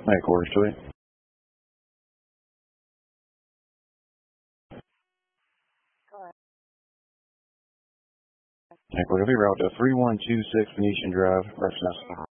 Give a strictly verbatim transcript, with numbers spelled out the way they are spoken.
Make orders to it. Take delivery route to three one two six Venetian Drive, reference